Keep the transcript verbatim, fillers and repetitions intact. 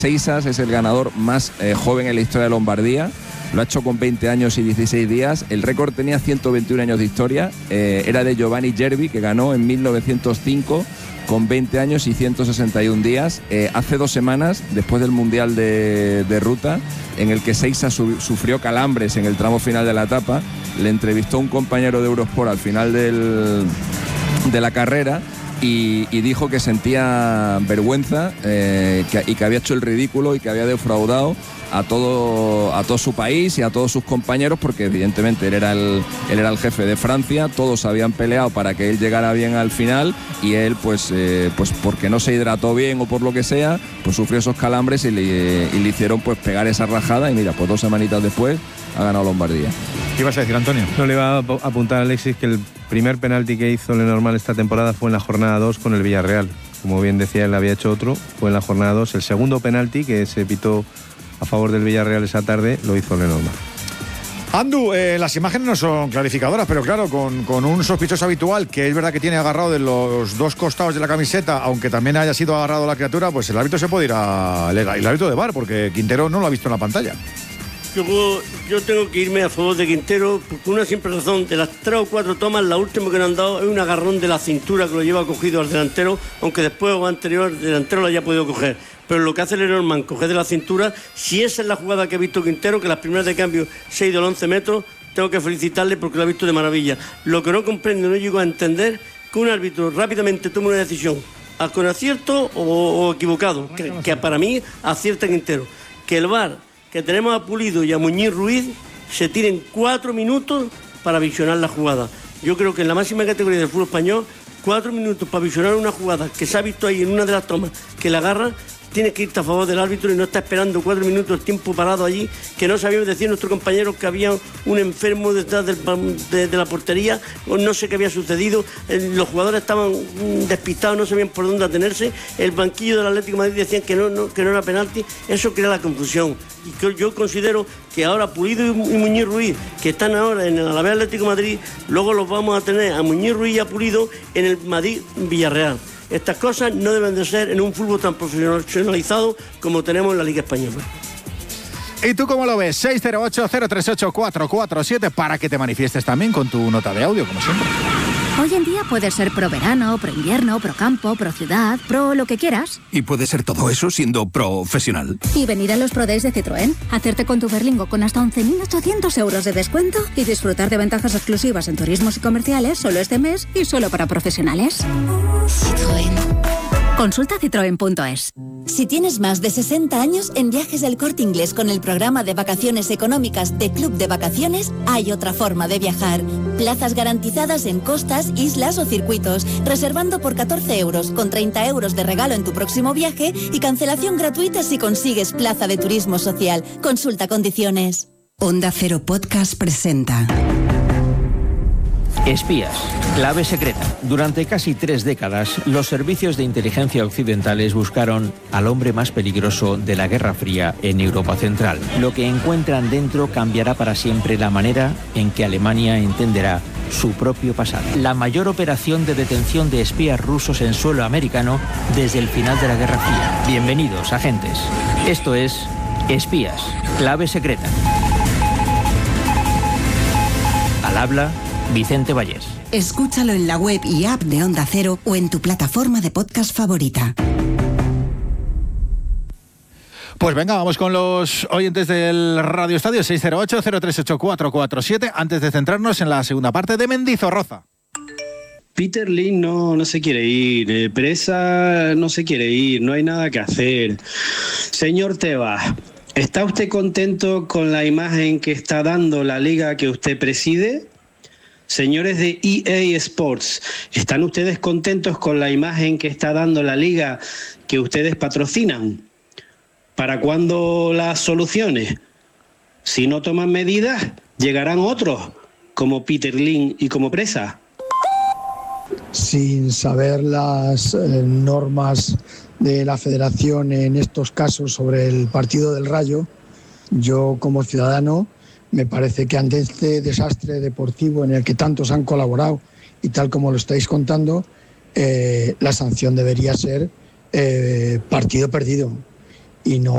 Seisas es el ganador más eh, joven en la historia de Lombardía. Lo ha hecho con veinte años y dieciséis días. El récord tenía ciento veintiún años de historia. Eh, era de Giovanni Gervi, que ganó en mil novecientos cinco con veinte años y ciento sesenta y un días. Eh, hace dos semanas, después del Mundial de, de Ruta, en el que Seisas su, sufrió calambres en el tramo final de la etapa, le entrevistó un compañero de Eurosport al final del, de la carrera. Y, y dijo que sentía vergüenza eh, que, y que había hecho el ridículo y que había defraudado a todo, a todo su país y a todos sus compañeros, porque evidentemente él era, el, él era el jefe de Francia, todos habían peleado para que él llegara bien al final y él pues, eh, pues porque no se hidrató bien o por lo que sea, pues sufrió esos calambres y le, y le hicieron pues pegar esa rajada y mira, pues dos semanitas después ha ganado Lombardía. ¿Qué ibas a decir, Antonio? No, le iba a apuntar a Alexis que el primer penalti que hizo Lenormand esta temporada fue en la jornada dos con el Villarreal. Como bien decía, él había hecho otro, fue en la jornada dos. El segundo penalti que se pitó a favor del Villarreal esa tarde lo hizo Lenormand. Andu, eh, las imágenes no son clarificadoras, pero claro, con, con un sospechoso habitual, que es verdad que tiene agarrado de los dos costados de la camiseta, aunque también haya sido agarrado la criatura, pues el árbitro se puede ir a el, el árbitro de V A R, porque Quintero no lo ha visto en la pantalla. Yo, yo tengo que irme a favor de Quintero, porque una simple razón, de las tres o cuatro tomas, la última que nos han dado es un agarrón de la cintura que lo lleva cogido al delantero, aunque después o anterior el delantero lo haya podido coger. Pero lo que hace Lenormand, coger de la cintura, si esa es la jugada que ha visto Quintero, que las primeras de cambio se ha ido a once metros, tengo que felicitarle porque lo ha visto de maravilla. Lo que no comprendo, no llego a entender, que un árbitro rápidamente tome una decisión, con acierto o, o equivocado, que, que para mí acierta Quintero, que el V A R, que tenemos a Pulido y a Muñiz Ruiz, se tiren cuatro minutos para visionar la jugada. Yo creo que en la máxima categoría del fútbol español, cuatro minutos para visionar una jugada que se ha visto ahí en una de las tomas que la agarra, tienes que irte a favor del árbitro y no está esperando cuatro minutos el tiempo parado allí, que no sabíamos decir nuestros compañeros que había un enfermo detrás del, de, de la portería, o no sé qué había sucedido, el, los jugadores estaban despistados, no sabían por dónde atenerse, el banquillo del Atlético de Madrid decían que no, no, que no era penalti, eso crea la confusión. Y que yo considero que ahora Pulido y Muñiz Ruiz, que están ahora en el Alavés Atlético de Madrid, luego los vamos a tener a Muñiz Ruiz y a Pulido en el Madrid Villarreal. Estas cosas no deben de ser en un fútbol tan profesionalizado como tenemos en la Liga Española. ¿Y tú cómo lo ves? seis cero ocho, cero tres ocho, cuatro cuatro siete para que te manifiestes también con tu nota de audio, como siempre. Hoy en día puedes ser pro verano, pro invierno, pro campo, pro ciudad, pro lo que quieras. Y puede ser todo eso siendo profesional. Y venir a los Pro Days de Citroën, hacerte con tu Berlingo con hasta once mil ochocientos euros de descuento y disfrutar de ventajas exclusivas en turismos y comerciales solo este mes y solo para profesionales. Citroën. Consulta citroen punto es. Si tienes más de sesenta años, en Viajes del Corte Inglés con el programa de vacaciones económicas de Club de Vacaciones, hay otra forma de viajar. Plazas garantizadas en costas, islas o circuitos, reservando por catorce euros, con treinta euros de regalo en tu próximo viaje y cancelación gratuita si consigues plaza de turismo social. Consulta condiciones. Onda Cero Podcast presenta Espías, clave secreta. Durante casi tres décadas, los servicios de inteligencia occidentales buscaron al hombre más peligroso de la Guerra Fría en Europa Central. Lo que encuentran dentro cambiará para siempre la manera en que Alemania entenderá su propio pasado. La mayor operación de detención de espías rusos en suelo americano desde el final de la Guerra Fría. Bienvenidos, agentes. Esto es Espías, clave secreta. Al habla Vicente Vallés. Escúchalo en la web y app de Onda Cero o en tu plataforma de podcast favorita. Pues venga, vamos con los oyentes del Radio Estadio. Seis cero ocho, cero tres ocho, cuatro cuatro siete, antes de centrarnos en la segunda parte de Mendizorroza. Peter Lim no, no se quiere ir, eh, Presa no se quiere ir, no hay nada que hacer. Señor Tebas, ¿está usted contento con la imagen que está dando la liga que usted preside? Señores de E A Sports, ¿están ustedes contentos con la imagen que está dando la liga que ustedes patrocinan? ¿Para cuándo las soluciones? Si no toman medidas, llegarán otros, como Peter Lim y como Presa. Sin saber las eh, normas de la federación en estos casos sobre el partido del Rayo, yo como ciudadano me parece que ante este desastre deportivo en el que tantos han colaborado y tal como lo estáis contando, eh, la sanción debería ser eh, partido perdido y no